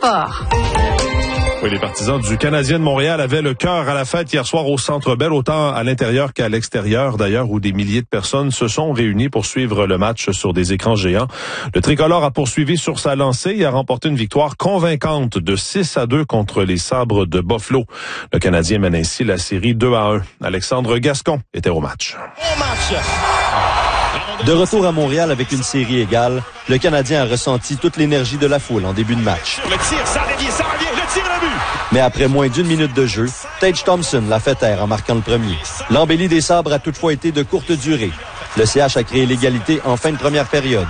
sport. Oui, les partisans du Canadien de Montréal avaient le cœur à la fête hier soir au Centre Bell, autant à l'intérieur qu'à l'extérieur d'ailleurs, où des milliers de personnes se sont réunies pour suivre le match sur des écrans géants. Le tricolore a poursuivi sur sa lancée et a remporté une victoire convaincante de 6-2 contre les Sabres de Buffalo. Le Canadien mène ainsi la série 2-1. Alexandre Gascon était au match. De retour à Montréal avec une série égale, le Canadien a ressenti toute l'énergie de la foule en début de match. Le tir, ça revient, le tir, le but! Mais après moins d'une minute de jeu, Tage Thompson l'a fait taire en marquant le premier. L'embellie des Sabres a toutefois été de courte durée. Le CH a créé l'égalité en fin de première période.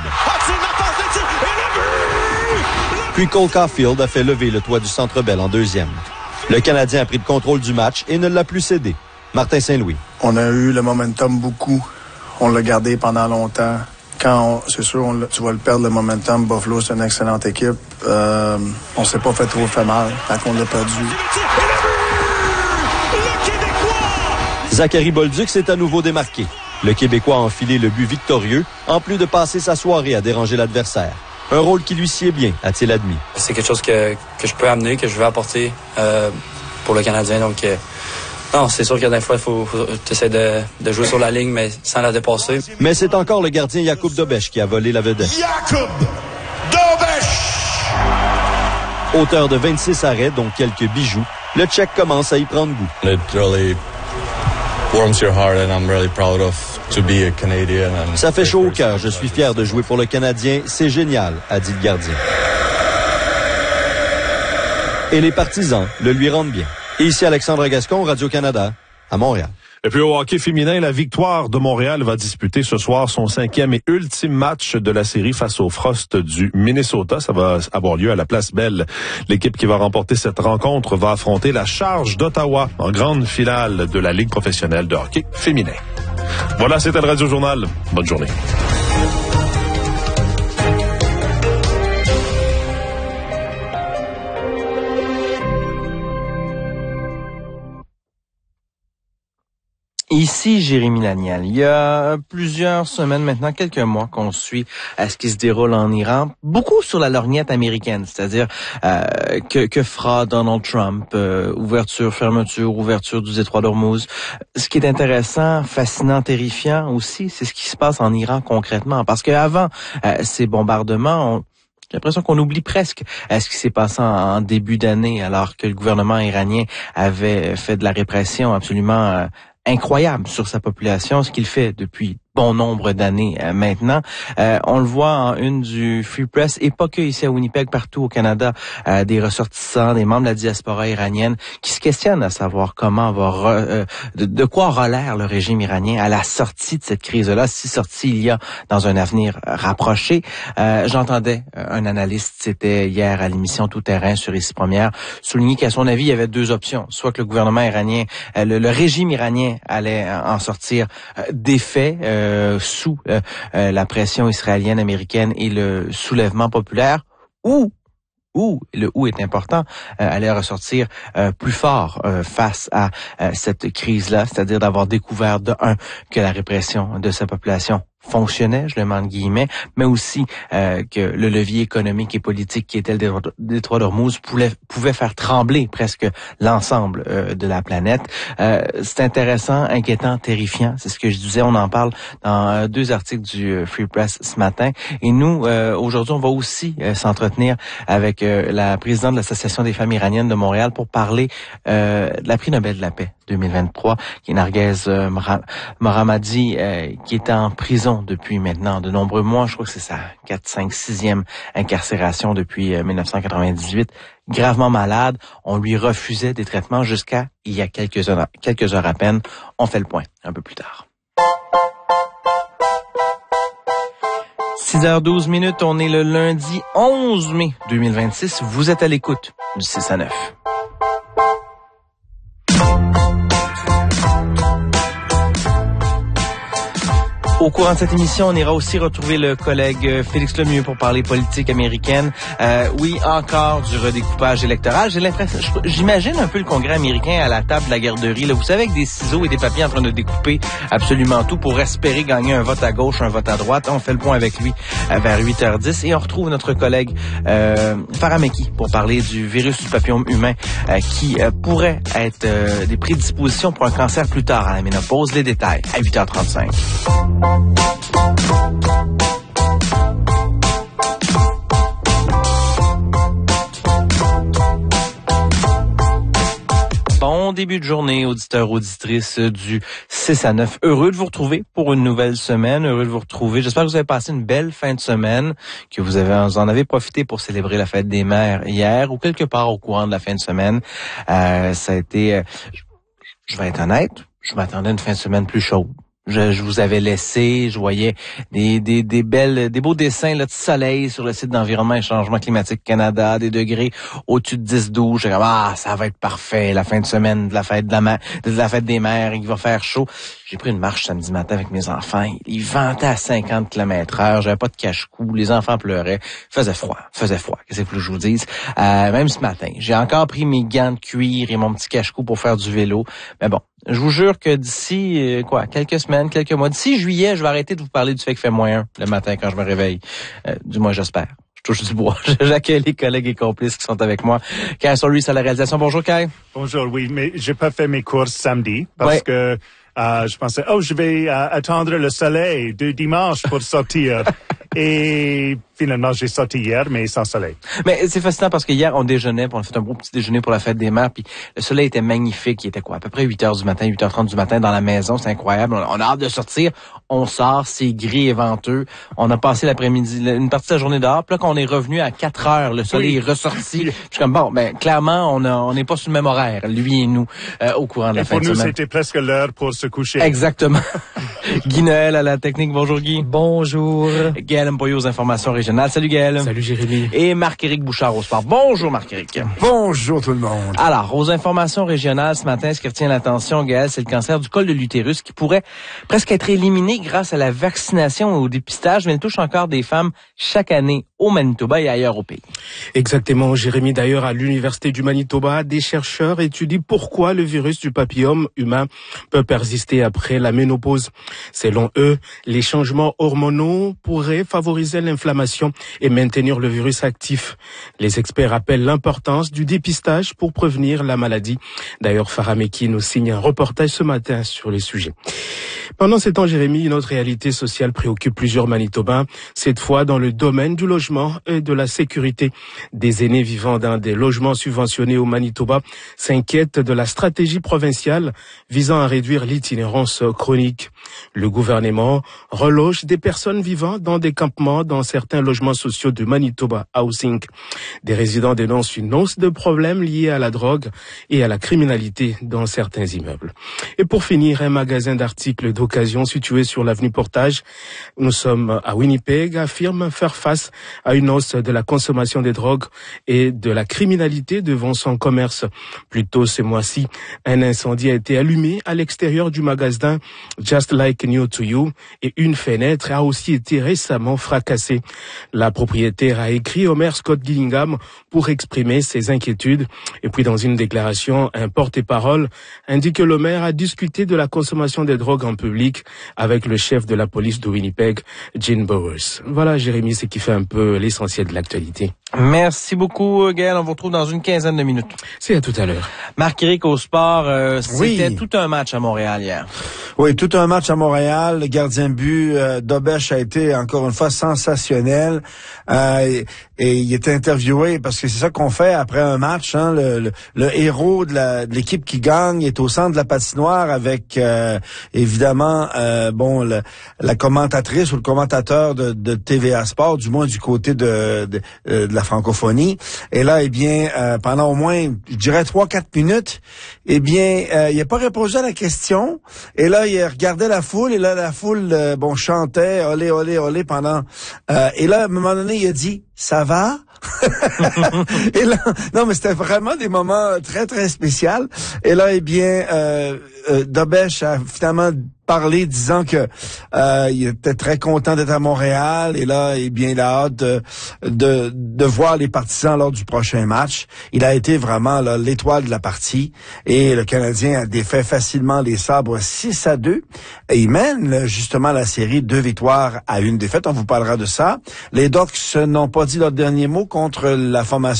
Puis Cole Caulfield a fait lever le toit du Centre Bell en deuxième. Le Canadien a pris le contrôle du match et ne l'a plus cédé. Martin Saint-Louis. On a eu le momentum beaucoup. On l'a gardé pendant longtemps. C'est sûr, tu vas le perdre, le momentum. Buffalo, c'est une excellente équipe. On s'est pas fait mal tant qu'on l'a perdu. Zachary Bolduc s'est à nouveau démarqué. Le Québécois a enfilé le but victorieux, en plus de passer sa soirée à déranger l'adversaire. Un rôle qui lui sied bien, a-t-il admis. C'est quelque chose que je peux amener, que je veux apporter pour le Canadien. Donc, non, c'est sûr que des fois, il faut essayer de jouer sur la ligne, mais sans la dépasser. Mais c'est encore le gardien Jakub Dobeš qui a volé la vedette. Jakub Dobeš! Auteur de 26 arrêts, dont quelques bijoux, le Tchèque commence à y prendre goût. It really warms your heart and I'm really proud to be a Canadian. Ça fait chaud au cœur, je suis fier de jouer pour le Canadien, c'est génial, a dit le gardien. Et les partisans le lui rendent bien. Et ici Alexandre Gascon, Radio-Canada, à Montréal. Et puis au hockey féminin, la Victoire de Montréal va disputer ce soir son 5e et ultime match de la série face au Frost du Minnesota. Ça va avoir lieu à la Place Bell. L'équipe qui va remporter cette rencontre va affronter la Charge d'Ottawa en grande finale de la Ligue professionnelle de hockey féminin. Voilà, c'était le Radio Journal. Bonne journée. Ici Jérémy Laniel. Il y a plusieurs semaines maintenant, quelques mois qu'on suit ce qui se déroule en Iran, beaucoup sur la lorgnette américaine, c'est-à-dire que fera Donald Trump, ouverture, fermeture, ouverture du détroit d'Ormuz. Ce qui est intéressant, fascinant, terrifiant aussi, c'est ce qui se passe en Iran concrètement, parce qu'avant ces bombardements, j'ai l'impression qu'on oublie presque ce qui s'est passé en début d'année, alors que le gouvernement iranien avait fait de la répression absolument incroyable sur sa population, ce qu'il fait depuis bon nombre d'années maintenant. On le voit en une du Free Press, et pas que ici à Winnipeg, partout au Canada, des ressortissants, des membres de la diaspora iranienne qui se questionnent à savoir comment va de quoi aura l'air le régime iranien à la sortie de cette crise-là, si sortie il y a dans un avenir rapproché. J'entendais un analyste, c'était hier à l'émission Tout Terrain sur Ici Première, souligner qu'à son avis, il y avait deux options. Soit que le gouvernement iranien, le régime iranien allait en sortir défait, sous la pression israélienne, américaine et le soulèvement populaire, ou le ou est important, allait ressortir plus fort face à cette crise-là, c'est-à-dire d'avoir découvert que la répression de sa population fonctionnait, je le mets en guillemets, mais aussi que le levier économique et politique qui était le détroit d'Ormuz pouvait faire trembler presque l'ensemble de la planète. C'est intéressant, inquiétant, terrifiant, c'est ce que je disais, on en parle dans deux articles du Free Press ce matin. Et nous, aujourd'hui, on va aussi s'entretenir avec la présidente de l'Association des femmes iraniennes de Montréal pour parler de la prix Nobel de la paix 2023, qui est Narguez Mohammadi, qui est en prison depuis maintenant de nombreux mois. Je crois que c'est sa 4, 5, 6e incarcération depuis 1998. Gravement malade. On lui refusait des traitements jusqu'à il y a quelques heures à peine. On fait le point un peu plus tard. 6h12, on est le lundi 11 mai 2026. Vous êtes à l'écoute du 6 à 9. Au courant de cette émission, on ira aussi retrouver le collègue Félix Lemieux pour parler politique américaine. Oui, encore du redécoupage électoral. J'ai l'impression, j'imagine un peu le Congrès américain à la table de la garderie. Là, vous savez, avec des ciseaux et des papiers en train de découper absolument tout pour espérer gagner un vote à gauche, un vote à droite. On fait le point avec lui vers 8h10 et on retrouve notre collègue Farah Meki pour parler du virus du papillome humain qui pourrait être des prédispositions pour un cancer plus tard à la ménopause. Les détails à 8h35. Bon début de journée, auditeurs, auditrices du 6 à 9. Heureux de vous retrouver pour une nouvelle semaine. Heureux de vous retrouver. J'espère que vous avez passé une belle fin de semaine, que vous en avez profité pour célébrer la fête des mères hier ou quelque part au courant de la fin de semaine. Ça a été, je vais être honnête, je m'attendais à une fin de semaine plus chaude. Je vous avais laissé, je voyais des beaux dessins là, de soleil sur le site d'Environnement et Changement Climatique Canada, des degrés au-dessus de 10-12. J'ai comme, ça va être parfait, la fin de semaine de la fête des mères, il va faire chaud. J'ai pris une marche samedi matin avec mes enfants. Il ventait à 50 km/h, j'avais pas de cache-cou, les enfants pleuraient. Faisait froid. Qu'est-ce que je vous dise? Même ce matin, j'ai encore pris mes gants de cuir et mon petit cache-cou pour faire du vélo. Mais bon, je vous jure que d'ici, quelques semaines, quelques mois, d'ici juillet, je vais arrêter de vous parler du fait qu'il fait moins 1 le matin quand je me réveille. Du moins, j'espère. Je touche du bois. J'accueille les collègues et complices qui sont avec moi. Kai Solis à la réalisation. Bonjour, Kai. Bonjour, oui, mais j'ai pas fait mes courses samedi parce que je pensais, je vais attendre le soleil de dimanche pour sortir. Et finalement, j'ai sorti hier, mais sans soleil. Mais c'est fascinant parce que hier, on déjeunait, puis on a fait un gros petit déjeuner pour la fête des mères, puis le soleil était magnifique. Il était à peu près 8h du matin, 8h30 du matin dans la maison. C'est incroyable. On a hâte de sortir. On sort, c'est gris et venteux. On a passé l'après-midi, une partie de la journée dehors. Puis là, quand on est revenu à 4h, le soleil est ressorti. Je suis comme, clairement, on n'est pas sur le même horaire, lui et nous, au courant de la fin de semaine. Pour nous, c'était presque l'heure pour se coucher. Exactement. Guy Noël à la technique. Bonjour, Guy. Bonjour. Gaël Mpoyo aux informations régionales. Salut, Gaël. Salut, Jérémy. Et Marc-Éric Bouchard au sport. Bonjour, Marc-Éric. Bonjour, tout le monde. Alors, aux informations régionales, ce matin, ce qui retient l'attention, Gaël, c'est le cancer du col de l'utérus qui pourrait presque être éliminé grâce à la vaccination et au dépistage, mais il touche encore des femmes chaque année au Manitoba et ailleurs au pays. Exactement, Jérémy. D'ailleurs, à l'Université du Manitoba, des chercheurs étudient pourquoi le virus du papillome humain peut persister après la ménopause. Selon eux, les changements hormonaux pourraient favoriser l'inflammation et maintenir le virus actif. Les experts rappellent l'importance du dépistage pour prévenir la maladie. D'ailleurs, Farah Meki nous signe un reportage ce matin sur les sujets. Pendant ces temps, Jérémy, une autre réalité sociale préoccupe plusieurs Manitobains, cette fois dans le domaine du logement et de la sécurité. Des aînés vivant dans des logements subventionnés au Manitoba s'inquiètent de la stratégie provinciale visant à réduire l'itinérance chronique. Le gouvernement reloge des personnes vivant dans des campements dans certains logements sociaux de Manitoba Housing. Des résidents dénoncent une hausse de problèmes liés à la drogue et à la criminalité dans certains immeubles. Et pour finir, un magasin d'articles d'occasion situé sur l'avenue Portage, nous sommes à Winnipeg, affirme faire face à une hausse de la consommation des drogues et de la criminalité devant son commerce. Plus tôt ce mois-ci, un incendie a été allumé à l'extérieur du magasin Just Like New to You et une fenêtre a aussi été récemment fracassée. La propriétaire a écrit au maire Scott Gillingham pour exprimer ses inquiétudes. Et puis dans une déclaration, un porte-parole indique que le maire a discuté de la consommation des drogues en public avec le chef de la police de Winnipeg, Gene Bowers. Voilà, Jérémy, ce qui fait un peu l'essentiel de l'actualité. Merci beaucoup, Gaël. On vous retrouve dans une quinzaine de minutes. C'est à tout à l'heure. Marc-Éric au sport, c'était tout un match à Montréal hier. Oui, tout un match à Montréal. Le gardien de but, Dobeš, a été encore une fois sensationnel. Et il était interviewé parce que c'est ça qu'on fait après un match. Hein, le héros de l'équipe qui gagne est au centre de la patinoire avec évidemment la commentatrice ou le commentateur de TVA Sport, du moins du côté de la francophonie. Et là, pendant au moins, je dirais 3-4 minutes, il n'a pas répondu à la question. Et là, il regardait la foule, et là, la foule, chantait, olé, olé, olé, pendant... et là, à un moment donné, il a dit, ça va? Et là, non, mais c'était vraiment des moments très, très spéciaux. Et là, Dobeš a finalement parlé disant que il était très content d'être à Montréal et là, eh bien, il a hâte de voir les partisans lors du prochain match. Il a été vraiment là, l'étoile de la partie et le Canadien a défait facilement les Sabres 6-2 et il mène justement la série 2 victoires à 1 défaite. On vous parlera de ça. Les Ducks n'ont pas dit leur dernier mot contre la formation